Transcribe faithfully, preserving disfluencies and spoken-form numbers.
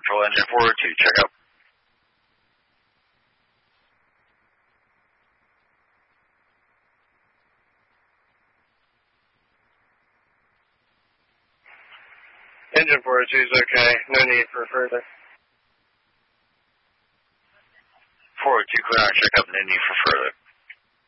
Control engine four oh two, check out. Engine four oh two is okay. No need for further. four oh two, clear out, check up, no need for further.